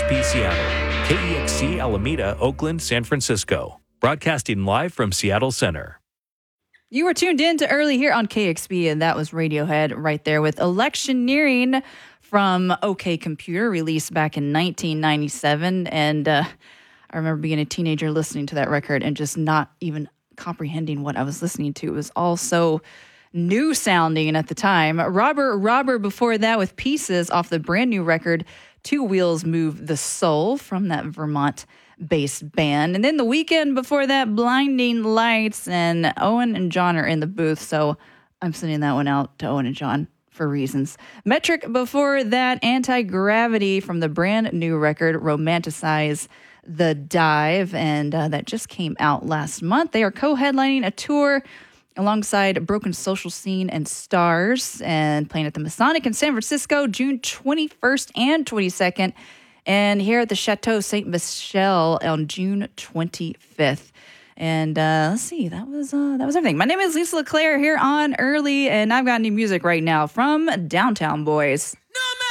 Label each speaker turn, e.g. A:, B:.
A: KEXP Seattle, KEXC Alameda, Oakland, San Francisco. Broadcasting live from Seattle Center.
B: You were tuned in to Early here on KXP, and that was Radiohead right there with Electioneering from OK Computer, released back in 1997. And I remember being a teenager listening to that record and just not even comprehending what I was listening to. It was all so new sounding at the time. Robber before that with Pieces off the brand new record, Two Wheels Move the Soul, from that Vermont-based band. And then The Weeknd before that, Blinding Lights, and Owen and John are in the booth, so I'm sending that one out to Owen and John for reasons. Metric before that, Anti-Gravity from the brand new record, Romanticize the Dive, and that just came out last month. They are co-headlining a tour alongside Broken Social Scene and Stars, and playing at the Masonic in San Francisco, June 21st and 22nd, and here at the Chateau Ste. Michelle on June 25th. And let's see, that was everything. My name is Lisa LeClaire here on Early, and I've got new music right now from Downtown Boys.
C: No